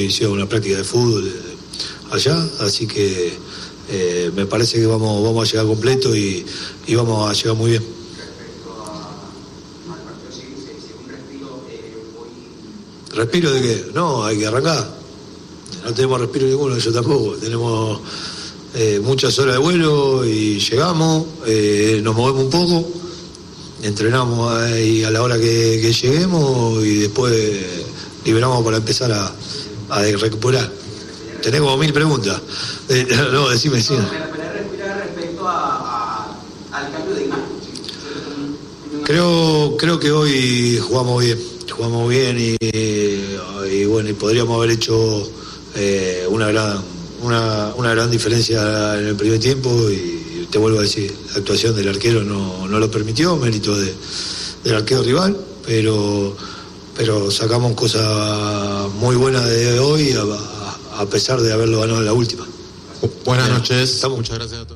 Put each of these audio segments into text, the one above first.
hicieron una práctica de fútbol allá, así que me parece que vamos a llegar completo y vamos a llegar muy bien. ¿Respiro de qué? No, hay que arrancar. No tenemos respiro ninguno, yo tampoco. Tenemos muchas horas de vuelo y llegamos, nos movemos un poco, entrenamos ahí a la hora que lleguemos y después liberamos para empezar a recuperar. Tenés como 1000 preguntas. No, decime. Para respirar respecto al cambio de imagen. Creo que hoy jugamos bien y bueno, y podríamos haber hecho una gran diferencia en el primer tiempo y te vuelvo a decir, la actuación del arquero no lo permitió, mérito del arquero rival, pero sacamos cosas muy buenas de hoy a pesar de haberlo ganado en la última. Buenas noches, muchas gracias a todos.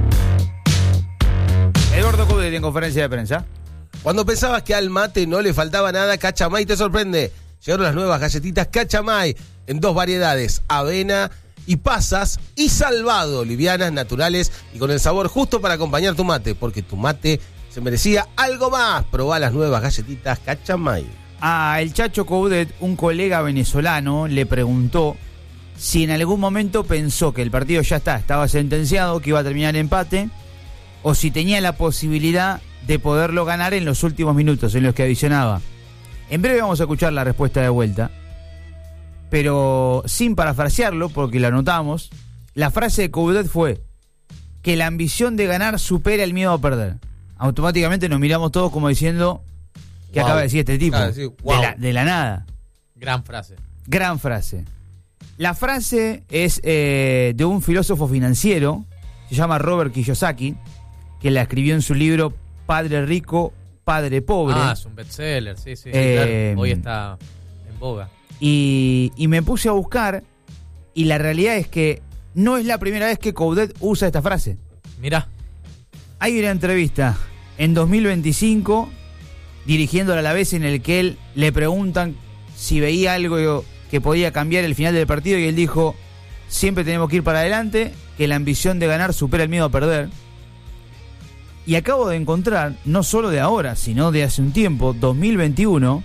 Eduardo Coudet en conferencia de prensa. Cuando pensabas que al mate no le faltaba nada, Cachamay te sorprende. Llegaron las nuevas galletitas Cachamay en 2 variedades, avena y pasas, y salvado, livianas, naturales y con el sabor justo para acompañar tu mate, porque tu mate se merecía algo más. Probá las nuevas galletitas Cachamay. A el Chacho Coudet, un colega venezolano, le preguntó si en algún momento pensó que el partido ya estaba sentenciado, que iba a terminar empate, o si tenía la posibilidad de poderlo ganar en los últimos minutos en los que adicionaba. En breve vamos a escuchar la respuesta de vuelta, pero sin parafrasearlo, porque lo anotamos. La frase de Coudet fue que la ambición de ganar supera el miedo a perder. Automáticamente nos miramos todos como diciendo, ¿qué acaba de decir este tipo? De la nada. Gran frase. La frase es de un filósofo financiero, se llama Robert Kiyosaki, que la escribió en su libro Padre Rico, Padre Pobre. Es un bestseller, sí, claro. Hoy está en boga. Y me puse a buscar, y la realidad es que no es la primera vez que Coudet usa esta frase. Mirá. Hay una entrevista en 2025, dirigiendo a la vez, en el que él le preguntan si veía algo que podía cambiar el final del partido, y él dijo: siempre tenemos que ir para adelante, que la ambición de ganar supera el miedo a perder. Y acabo de encontrar, no solo de ahora, sino de hace un tiempo, 2021,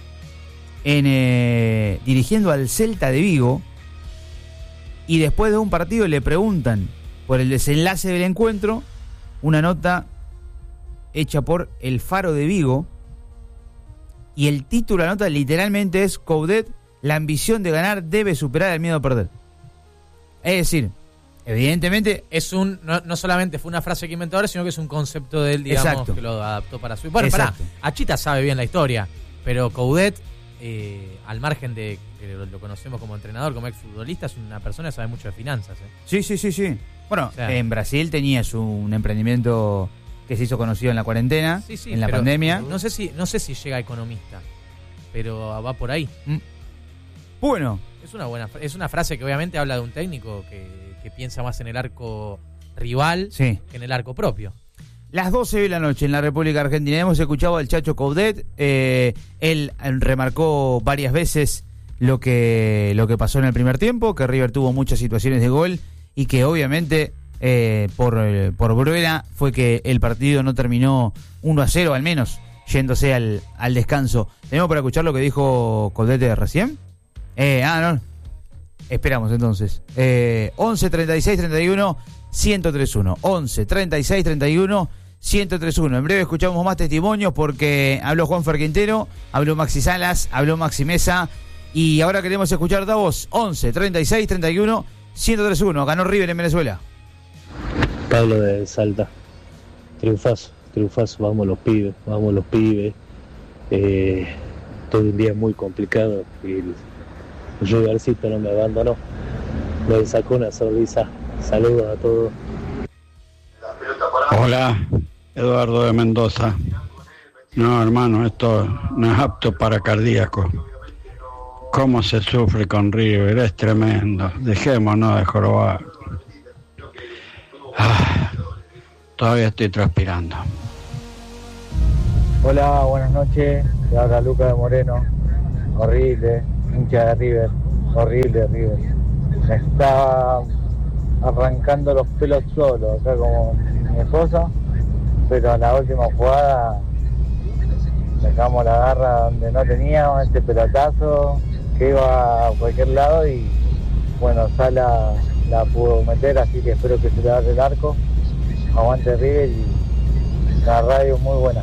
dirigiendo al Celta de Vigo, y después de un partido le preguntan por el desenlace del encuentro, una nota hecha por El Faro de Vigo, y el título de la nota literalmente es: Coudet, la ambición de ganar debe superar el miedo a perder. Es decir, evidentemente no solamente fue una frase que inventó ahora, sino que es un concepto de él, digamos, exacto, que lo adaptó para su... Bueno, Achita sabe bien la historia, pero Coudet, al margen de que lo conocemos como entrenador, como exfutbolista, es una persona que sabe mucho de finanzas. Sí. Bueno, o sea, en Brasil tenía un emprendimiento que se hizo conocido en la cuarentena, en la pandemia. No sé si llega a economista, pero va por ahí. Bueno, es una frase que obviamente habla de un técnico que piensa más en el arco rival que en el arco propio. Las 12 de la noche en la República Argentina. Hemos escuchado al Chacho Coudet. Él remarcó varias veces lo que pasó en el primer tiempo, que River tuvo muchas situaciones de gol y que obviamente por Bruera fue que el partido no terminó 1-0, al menos yéndose al descanso. ¿Tenemos para escuchar lo que dijo Coudet recién? No. Esperamos entonces. 11 36 31 1031. 11 36 31 1031. En breve escuchamos más testimonios, porque habló Juanfer Quintero, habló Maxi Salas, habló Maxi Mesa, y ahora queremos escuchar a vos. 11 36 31 1031. Ganó River en Venezuela. Pablo de Salta. Triunfazo. Vamos los pibes. Todo un día muy complicado y el Rivercito no me abandonó, me sacó una sonrisa. Saludos a todos. Hola, Eduardo de Mendoza. No, hermano, esto no es apto para cardíacos. Cómo se sufre con River, es tremendo. Dejémonos de jorobar. Todavía estoy transpirando. Hola, buenas noches. Te habla Lucas de Moreno. Horrible, hincha de River. horrible River. Me está arrancando los pelos solo, acá como mi esposa, pero en la última jugada sacamos la garra donde no teníamos, este pelotazo que iba a cualquier lado y bueno, Sala la pudo meter, así que espero que se le agarre el arco. Aguante River y la radio muy buena.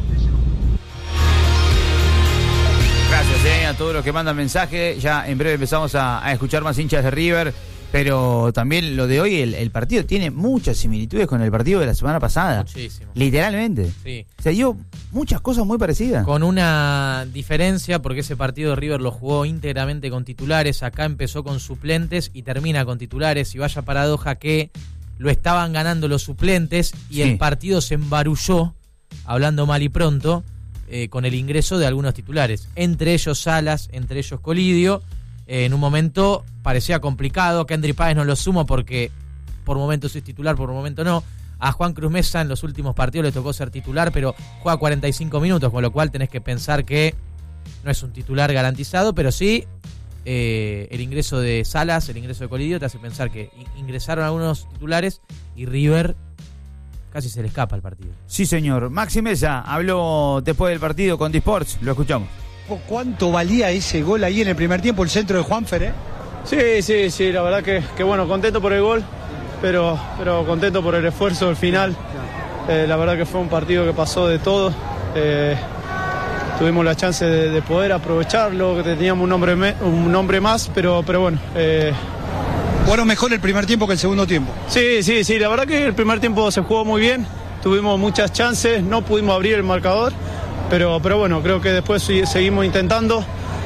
Gracias a todos los que mandan mensaje. Ya en breve empezamos a escuchar más hinchas de River. Pero también lo de hoy, el partido tiene muchas similitudes con el partido de la semana pasada. Muchísimo. Literalmente. Sí. Se dio muchas cosas muy parecidas. Con una diferencia, porque ese partido de River lo jugó íntegramente con titulares. Acá empezó con suplentes y termina con titulares. Y vaya paradoja que lo estaban ganando los suplentes y el partido se embarulló, hablando mal y pronto, con el ingreso de algunos titulares. Entre ellos Salas, entre ellos Colidio. En un momento parecía complicado. Kendry Páez no lo sumo porque por momentos es titular, por momento no. A Juan Cruz Mesa en los últimos partidos le tocó ser titular, pero juega 45 minutos, con lo cual tenés que pensar que no es un titular garantizado, pero sí el ingreso de Salas, el ingreso de Colidio te hace pensar que ingresaron algunos titulares y River casi se le escapa el partido. Sí, señor. Maxi Mesa habló después del partido con D-Sports. Lo escuchamos. ¿Cuánto valía ese gol ahí en el primer tiempo, el centro de Juanfer, Sí, la verdad que bueno, contento por el gol, pero contento por el esfuerzo al final. La verdad que fue un partido que pasó de todo. Tuvimos la chance de poder aprovecharlo, que teníamos un hombre más, pero bueno. Bueno, mejor el primer tiempo que el segundo tiempo. Sí, la verdad que el primer tiempo se jugó muy bien, tuvimos muchas chances, no pudimos abrir el marcador. Pero bueno, creo que después seguimos intentando.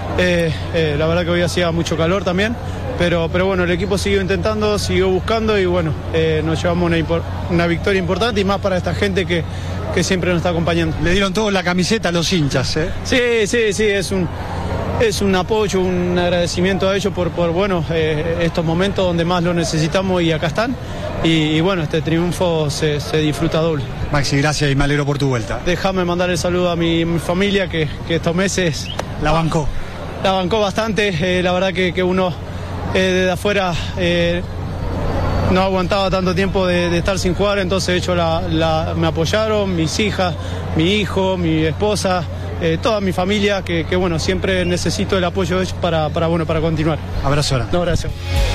La verdad que hoy hacía mucho calor también. Pero bueno, el equipo siguió intentando, siguió buscando y bueno, nos llevamos una victoria importante y más para esta gente que siempre nos está acompañando. Le dieron todos la camiseta a los hinchas, ¿eh? Sí, es un apoyo, un agradecimiento a ellos por bueno, estos momentos donde más lo necesitamos y acá están. Y bueno, este triunfo se disfruta doble. Maxi, gracias y me alegro por tu vuelta. Déjame mandar el saludo a mi familia que estos meses la bancó bastante. La verdad que uno desde afuera no aguantaba tanto tiempo de estar sin jugar, entonces de hecho me apoyaron, mis hijas, mi hijo, mi esposa, toda mi familia, que bueno, siempre necesito el apoyo de ellos para continuar. Abrazo. No, gracias.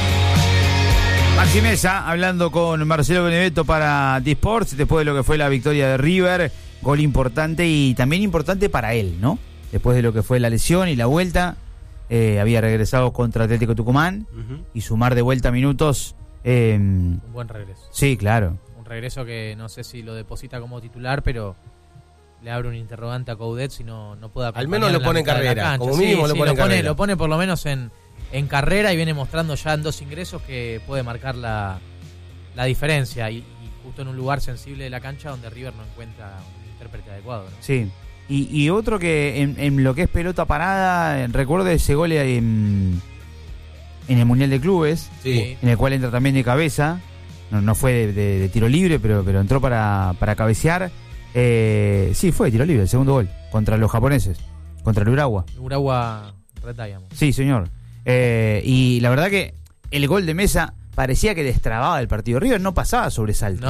Maxi Mesa hablando con Marcelo Benevetto para D-Sports después de lo que fue la victoria de River, gol importante y también importante para él, ¿no? Después de lo que fue la lesión y la vuelta, había regresado contra Atlético Tucumán y sumar de vuelta minutos. Un buen regreso. Sí, claro. Un regreso que no sé si lo deposita como titular, pero le abre un interrogante a Coudet si no puede acompañar. Al menos lo pone en carrera, como mínimo lo pone en carrera. Lo pone por lo menos en carrera y viene mostrando ya en 2 ingresos que puede marcar la diferencia y justo en un lugar sensible de la cancha donde River no encuentra un intérprete adecuado, ¿no? Sí, y otro que en lo que es pelota parada, recuerdo ese gol en el Mundial de Clubes, sí, en el cual entra también de cabeza, no fue de tiro libre, pero entró para cabecear. Sí, fue de tiro libre, el segundo gol, contra los japoneses, contra el Urawa Red Diamond. Sí, señor. Y la verdad que el gol de Mesa parecía que destrababa el partido. River no pasaba sobresalto.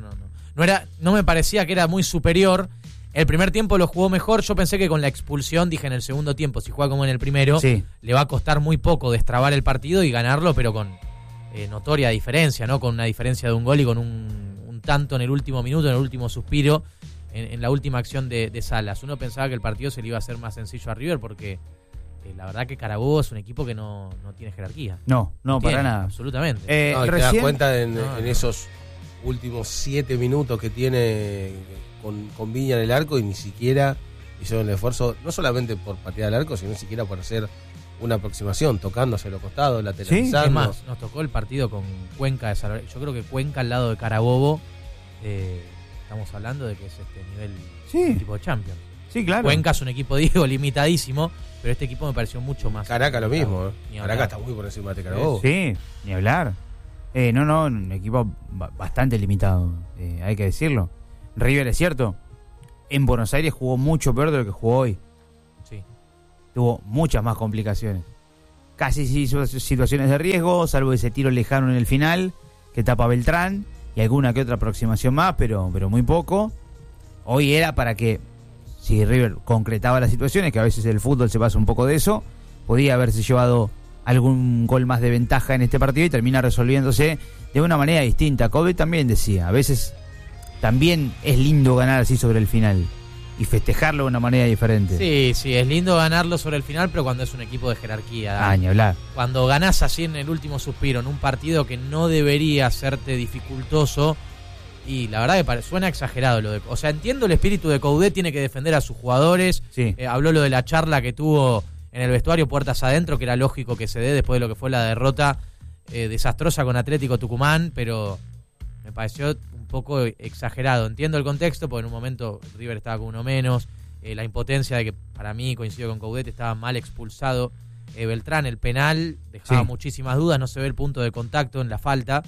No me parecía que era muy superior. El primer tiempo lo jugó mejor. Yo pensé que con la expulsión, dije en el segundo tiempo, si juega como en el primero, le va a costar muy poco destrabar el partido y ganarlo, pero con notoria diferencia, ¿no? Con una diferencia de un gol y con un tanto en el último minuto, en el último suspiro, en la última acción de Salas. Uno pensaba que el partido se le iba a hacer más sencillo a River porque la verdad que Carabobo es un equipo que no tiene jerarquía. No, para nada. Absolutamente. Te das cuenta en esos últimos 7 minutos que tiene con Viña en el arco y ni siquiera hicieron el esfuerzo, no solamente por patear al arco, sino ni siquiera por hacer una aproximación, tocándose los costados, lateralizando. Sí, es más, nos tocó el partido con Cuenca de San Lorenzo. Yo creo que Cuenca al lado de Carabobo, estamos hablando de que es nivel tipo de Champions. Sí, claro. Cuenca es un equipo, digo, limitadísimo, pero este equipo me pareció mucho más. Caracas lo mismo, Caracas está muy por encima de Carabobo. Sí, ni hablar. No, un equipo bastante limitado, hay que decirlo. River, es cierto, en Buenos Aires jugó mucho peor de lo que jugó hoy. Sí. Tuvo muchas más complicaciones. casi situaciones de riesgo, salvo ese tiro lejano en el final que tapa Beltrán y alguna que otra aproximación más, pero muy poco. Hoy era para que, si River concretaba las situaciones, que a veces el fútbol se pasa un poco de eso, podía haberse llevado algún gol más de ventaja en este partido y termina resolviéndose de una manera distinta. Kobe también decía, a veces también es lindo ganar así sobre el final y festejarlo de una manera diferente. Sí, es lindo ganarlo sobre el final, pero cuando es un equipo de jerarquía. Ni hablar. Cuando ganás así en el último suspiro, en un partido que no debería hacerte dificultoso, y la verdad que suena exagerado o sea, entiendo el espíritu de Coudet, tiene que defender a sus jugadores. Sí. Habló lo de la charla que tuvo en el vestuario puertas adentro, que era lógico que se dé después de lo que fue la derrota desastrosa con Atlético Tucumán, pero me pareció un poco exagerado. Entiendo el contexto, porque en un momento River estaba con uno menos, la impotencia de que, para mí, coincido con Coudet, estaba mal expulsado Beltrán. El penal dejaba muchísimas dudas, no se ve el punto de contacto en la falta,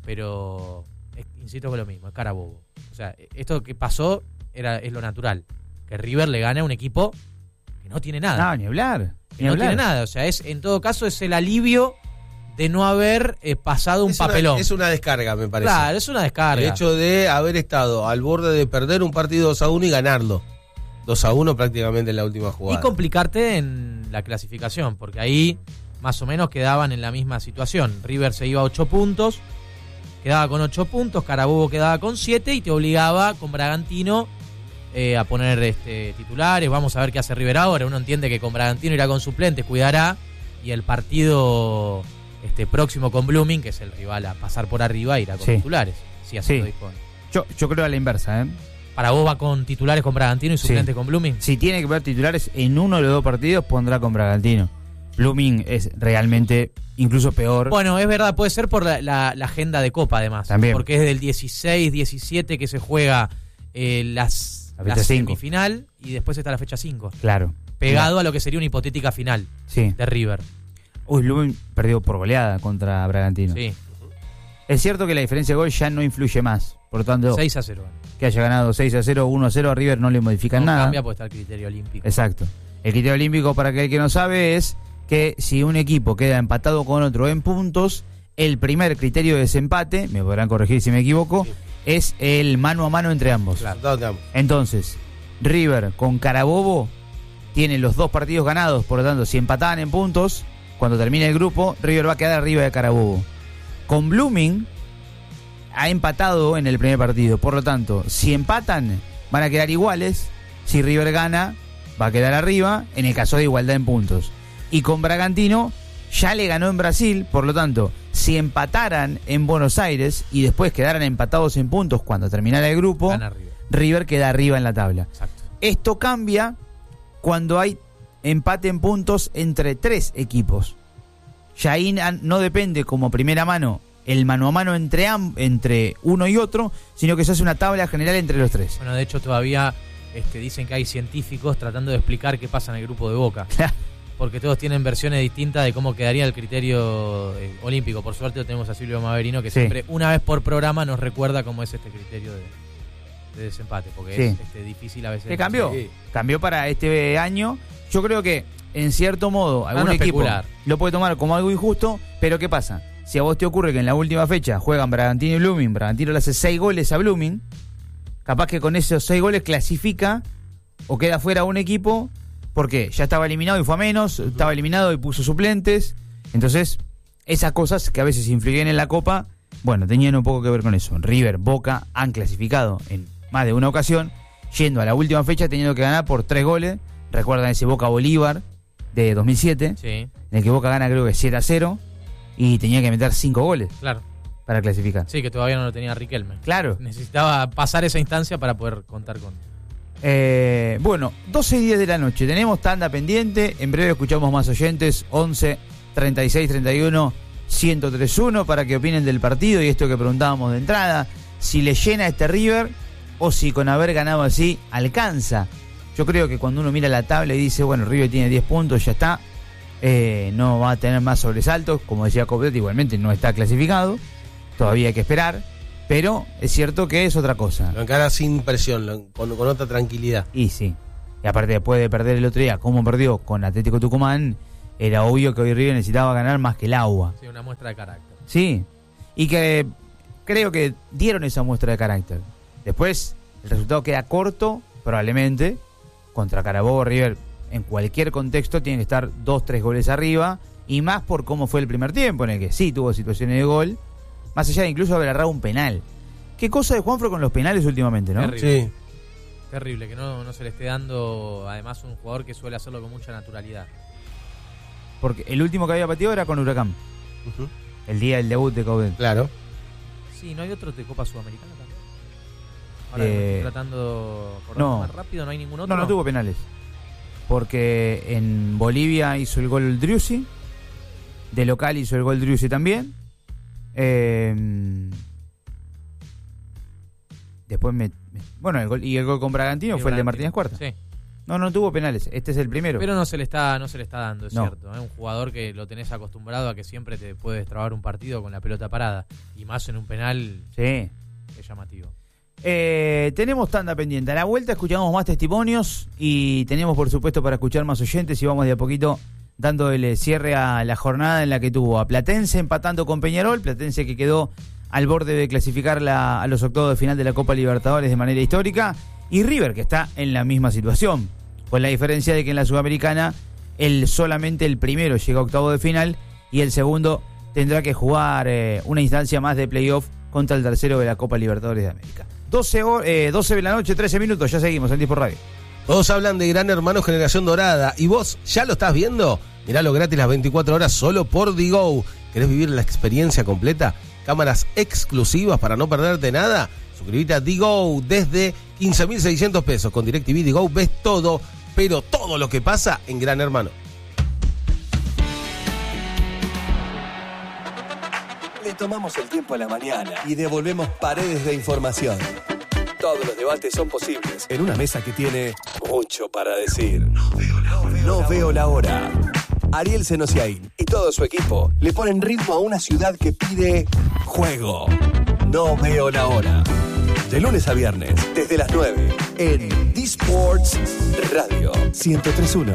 pero insisto con lo mismo, es cara bobo. O sea, esto que pasó es lo natural, que River le gane a un equipo que no tiene nada. Ni hablar. No tiene nada, o sea, en todo caso es el alivio de no haber pasado un papelón. Es una descarga, me parece. Claro, es una descarga. El hecho de haber estado al borde de perder un partido 2-1 y ganarlo. 2-1 prácticamente en la última jugada. Y complicarte en la clasificación, porque ahí más o menos quedaban en la misma situación. River se iba a 8 puntos, quedaba con 8 puntos, Carabobo quedaba con 7 y te obligaba con Bragantino a poner titulares. Vamos a ver qué hace River ahora. Uno entiende que con Bragantino irá con suplentes, cuidará, y el partido próximo con Blooming, que es el rival a pasar por arriba, irá con titulares, si así lo dispone. Yo creo a la inversa, ¿Para vos va con titulares con Bragantino y suplentes con Blooming? Si tiene que ver titulares en uno de los dos partidos, pondrá con Bragantino. Blooming es realmente incluso peor. Bueno, es verdad, puede ser por la agenda de Copa, además. También. Porque es del 16-17 que se juega la semifinal y después está la fecha 5. Claro. Pegado a lo que sería una hipotética final de River. Blooming perdió por goleada contra Bragantino. Sí. Es cierto que la diferencia de gol ya no influye más. Por lo tanto, 6-0. Que haya ganado 6-0, 1-0 a River no le modifican nada. No cambia porque está el criterio olímpico. Exacto. El criterio olímpico, para aquel que no sabe, es que si un equipo queda empatado con otro en puntos, el primer criterio de desempate, me podrán corregir si me equivoco, es el mano a mano entre ambos. Claro. Entonces, River con Carabobo tiene los dos partidos ganados, por lo tanto, si empataban en puntos, cuando termine el grupo, River va a quedar arriba de Carabobo. Con Blooming ha empatado en el primer partido, por lo tanto, si empatan, van a quedar iguales. Si River gana, va a quedar arriba, en el caso de igualdad en puntos. Y con Bragantino ya le ganó en Brasil, por lo tanto, si empataran en Buenos Aires y después quedaran empatados en puntos cuando terminara el grupo, River queda arriba en la tabla. Exacto. Esto cambia cuando hay empate en puntos entre 3 equipos. Ya ahí no depende como primera mano el mano a mano entre uno y otro, sino que se hace una tabla general entre los 3. Bueno, de hecho todavía dicen que hay científicos tratando de explicar qué pasa en el grupo de Boca. Porque todos tienen versiones distintas de cómo quedaría el criterio olímpico. Por suerte lo tenemos a Silvio Maverino, que siempre, una vez por programa, nos recuerda cómo es este criterio de desempate, porque es difícil a veces. ¿Qué cambió? Cambió para este año. Yo creo que, en cierto modo, algún equipo lo puede tomar como algo injusto, pero ¿qué pasa? Si a vos te ocurre que en la última fecha juegan Bragantino y Blooming, Bragantino le hace 6 goles a Blooming, capaz que con esos 6 goles clasifica o queda fuera un equipo, porque ya estaba eliminado y fue a menos, estaba eliminado y puso suplentes. Entonces, esas cosas que a veces influyen en la Copa, bueno, tenían un poco que ver con eso. River, Boca han clasificado en más de una ocasión, yendo a la última fecha teniendo que ganar por 3 goles. Recuerdan ese Boca Bolívar de 2007, en el que Boca gana creo que 7-0 y tenía que meter 5 goles para clasificar. Sí, que todavía no lo tenía Riquelme. Claro. Necesitaba pasar esa instancia para poder contar con... Bueno, 12:10 de la noche, tenemos tanda pendiente, en breve escuchamos más oyentes, 11 36 31 1031 para que opinen del partido y esto que preguntábamos de entrada, si le llena este River o si con haber ganado así alcanza. Yo creo que cuando uno mira la tabla y dice, bueno, River tiene 10 puntos, ya está, no va a tener más sobresaltos, como decía Coudet, igualmente no está clasificado, todavía hay que esperar. Pero es cierto que es otra cosa. Lo encara sin presión, con otra tranquilidad. Y sí. Y aparte después de perder el otro día, como perdió con Atlético Tucumán, era obvio que hoy River necesitaba ganar más que el agua. Sí, una muestra de carácter. Sí, y que creo que dieron esa muestra de carácter. Después, el resultado queda corto, probablemente. Contra Carabobo, River, en cualquier contexto, tiene que estar 2-3 goles arriba, y más por cómo fue el primer tiempo, en el que sí tuvo situaciones de gol, más allá de incluso haber errado un penal. Qué cosa de Juanfro con los penales últimamente, ¿no? Terrible. Sí. Terrible, que no se le esté dando, además, un jugador que suele hacerlo con mucha naturalidad. Porque el último que había pateado era con Huracán. Uh-huh. El día del debut de Coudet. Claro. Sí, ¿no hay otro de Copa Sudamericana también? Ahora estoy tratando de no. más rápido, ¿no hay ningún otro? No tuvo penales. Porque en Bolivia hizo el gol Driussi. De local hizo el gol Driussi también. Después el gol con Bragantino fue el de Martínez Cuarta. Sí. No tuvo penales. Este es el primero. Pero no se le está dando, es cierto. Es un jugador que lo tenés acostumbrado a que siempre te puede destrabar un partido con la pelota parada. Y más en un penal. Sí. Es llamativo. Tenemos tanda pendiente. A la vuelta escuchamos más testimonios y tenemos, por supuesto, para escuchar más oyentes, y vamos de a poquito dándole cierre a la jornada en la que tuvo a Platense empatando con Peñarol. Platense que quedó al borde de clasificar a los octavos de final de la Copa Libertadores de manera histórica, y River, que está en la misma situación, con la diferencia de que en la Sudamericana solamente el primero llega a octavo de final y el segundo tendrá que jugar una instancia más de playoff contra el tercero de la Copa Libertadores de América. 12 de la noche, 13 minutos, ya seguimos en Dispor Radio. Todos hablan de Gran Hermano Generación Dorada, y vos ya lo estás viendo. Miralo gratis las 24 horas solo por Digo. ¿Querés vivir la experiencia completa? Cámaras exclusivas para no perderte nada. Suscríbete a Digo desde 15.600 pesos. Con DirecTV Digo ves todo, pero todo lo que pasa en Gran Hermano. Le tomamos el tiempo a la mañana y devolvemos paredes de información. Todos los debates son posibles en una mesa que tiene mucho para decir. No veo la hora. Ariel Senosiaín y todo su equipo le ponen ritmo a una ciudad que pide juego. No veo la hora. De lunes a viernes, desde las 9, en D-Sports Radio 103.1.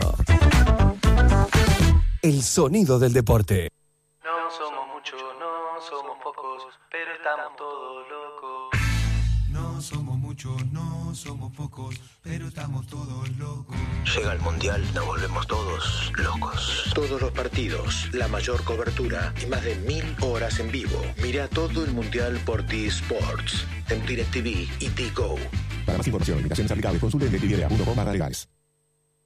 El sonido del deporte. No somos muchos, no somos pocos, pero estamos todos locos. No somos muchos, no somos pocos, pero estamos todos locos. Llega el Mundial, nos volvemos todos locos. Todos los partidos, la mayor cobertura y más de 1000 horas en vivo. Mira todo el Mundial por D-Sports, en DirecTV y Digo. Para más información, invitaciones aplicables, consulte en DirecTV.com/legales.